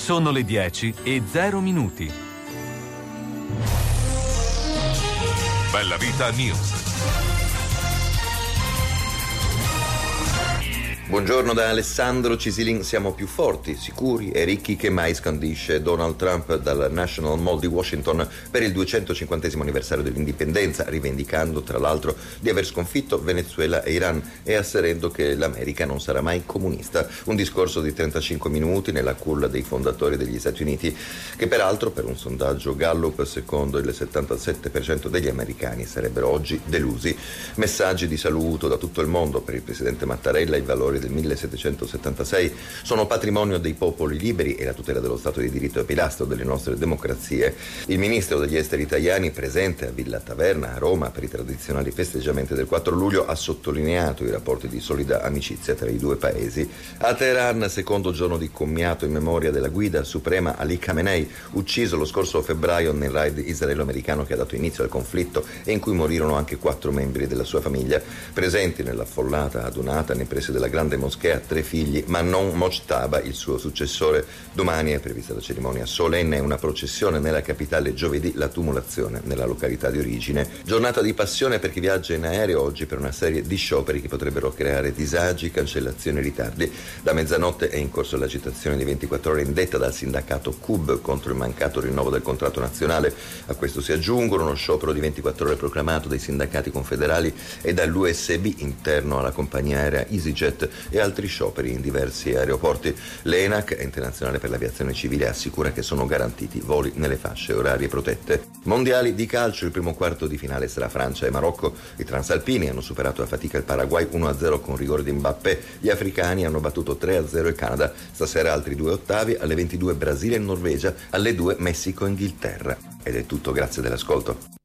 Sono le 10:00. Bella Vita News. Buongiorno da Alessandro Cisilin. Siamo più forti, sicuri e ricchi che mai, scandisce Donald Trump dal National Mall di Washington per il 250° anniversario dell'indipendenza, rivendicando tra l'altro di aver sconfitto Venezuela e Iran e asserendo che l'America non sarà mai comunista. Un discorso di 35 minuti nella culla dei fondatori degli Stati Uniti, che peraltro per un sondaggio Gallup, secondo il 77% degli americani, sarebbero oggi delusi. Messaggi di saluto da tutto il mondo per il presidente Mattarella. I valori del 1776 sono patrimonio dei popoli liberi e la tutela dello Stato di diritto è pilastro delle nostre democrazie. Il ministro degli esteri italiani, presente a Villa Taverna a Roma per i tradizionali festeggiamenti del 4 luglio, ha sottolineato i rapporti di solida amicizia tra i due paesi. A Teheran, secondo giorno di commiato in memoria della guida suprema Ali Khamenei, ucciso lo scorso febbraio nel raid israelo-americano che ha dato inizio al conflitto e in cui morirono anche 4 membri della sua famiglia. Presenti nell'affollata adunata nei pressi della grande moschea 3 figli, ma non Mojtaba, il suo successore. Domani è prevista la cerimonia solenne e una processione nella capitale, giovedì la tumulazione nella località di origine. Giornata di passione per chi viaggia in aereo oggi per una serie di scioperi che potrebbero creare disagi, cancellazioni e ritardi. Da mezzanotte è in corso l'agitazione di 24 ore indetta dal sindacato CUB contro il mancato rinnovo del contratto nazionale. A questo si aggiungono uno sciopero di 24 ore proclamato dai sindacati confederali e dall'USB interno alla compagnia aerea EasyJet e altri scioperi in diversi aeroporti. L'ENAC, Internazionale per l'Aviazione Civile, assicura che sono garantiti voli nelle fasce orarie protette. Mondiali di calcio, il primo quarto di finale sarà Francia e Marocco. I transalpini hanno superato a fatica il Paraguay 1-0 con rigore di Mbappé. Gli africani hanno battuto 3-0 il Canada. Stasera altri 2 ottavi, alle 22 Brasile e Norvegia, alle 2 Messico e Inghilterra. Ed è tutto, grazie dell'ascolto.